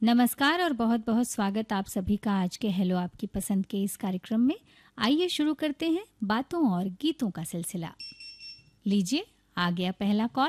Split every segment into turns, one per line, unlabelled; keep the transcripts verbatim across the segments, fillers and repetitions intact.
नमस्कार और बहुत बहुत स्वागत आप सभी का आज के हेलो आपकी पसंद के इस कार्यक्रम में। आइए शुरू करते हैं बातों और गीतों का सिलसिला। लीजिए आ गया पहला कॉल।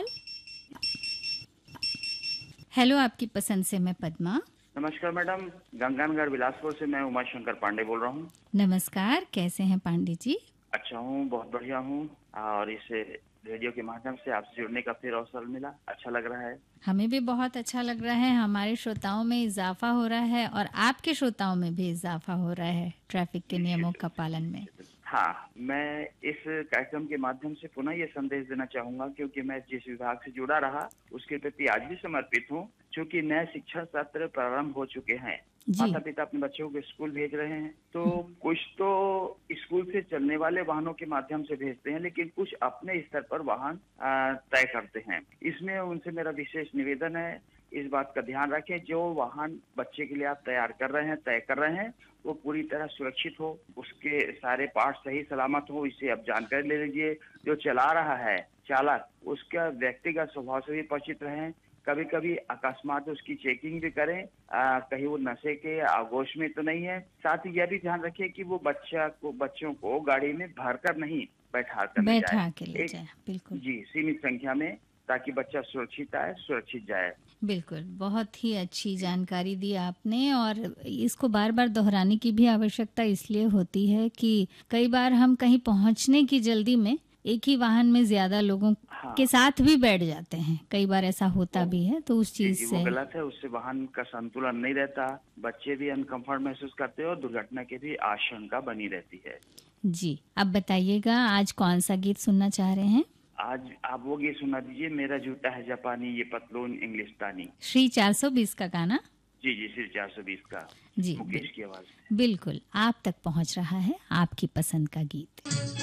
हेलो आपकी पसंद से मैं पद्मा।
नमस्कार मैडम, गंगानगर बिलासपुर से मैं उमाशंकर पांडे बोल रहा हूँ।
नमस्कार, कैसे हैं पांडे जी?
अच्छा हूँ, बहुत बढ़िया हूँ। और इस रेडियो के माध्यम से आपसे जुड़ने का फिर अवसर मिला, अच्छा लग रहा है।
हमें भी बहुत अच्छा लग रहा है। हमारे श्रोताओं में इजाफा हो रहा है और आपके श्रोताओं में भी इजाफा हो रहा है ट्रैफिक के नियमों का पालन में।
हाँ, मैं इस कार्यक्रम के माध्यम से पुनः ये संदेश देना चाहूंगा, क्योंकि मैं जिस विभाग से जुड़ा रहा उसके प्रति आज भी समर्पित हूँ। क्योंकि नए शिक्षा सत्र प्रारंभ हो चुके हैं, माता पिता अपने बच्चों को स्कूल भेज रहे हैं, तो कुछ तो स्कूल से चलने वाले वाहनों के माध्यम से भेजते हैं, लेकिन कुछ अपने स्तर पर वाहन तय करते हैं। इसमें उनसे मेरा विशेष निवेदन है, इस बात का ध्यान रखें, जो वाहन बच्चे के लिए आप तैयार कर रहे हैं, तय कर रहे हैं, वो पूरी तरह सुरक्षित हो, उसके सारे पार्ट सही सलामत हो, इससे आप जानकारी ले लीजिए। जो चला रहा है चालक, उसका व्यक्तिगत स्वभाव से भी परिचित रहें। कभी कभी अकस्मात उसकी चेकिंग भी करें, आ, कहीं वो नशे के आगोश में तो नहीं है। साथ ही यह भी ध्यान रखें कि वो बच्चा को बच्चों को गाड़ी में भरकर नहीं बैठा कर ले
बैठा
जाए,
के ले जाए। बिल्कुल
जी, सीमित संख्या में, ताकि बच्चा सुरक्षित आए, सुरक्षित जाए।
बिल्कुल, बहुत ही अच्छी जानकारी दी आपने। और इसको बार बार दोहराने की भी आवश्यकता इसलिए होती है कि कई बार हम कहीं पहुंचने की जल्दी में एक ही वाहन में ज्यादा लोगों हाँ। के साथ भी बैठ जाते हैं। कई बार ऐसा होता भी है, तो उस चीज से
वो गलत है। उससे वाहन का संतुलन नहीं रहता, बच्चे भी अनकंफर्ट महसूस करते हैं और दुर्घटना की भी आशंका बनी रहती है।
जी, अब बताइएगा आज कौन सा गीत सुनना चाह रहे हैं?
आज आप वो गीत सुना दीजिए, मेरा जूता है जापानी, ये पतलून इंग्लिस्तानी।
श्री चार सौ बीस का गाना।
जी जी, श्री चार सौ बीस का,
जी,
मुकेश की आवाज।
बिल्कुल आप तक पहुंच रहा है आपकी पसंद का गीत।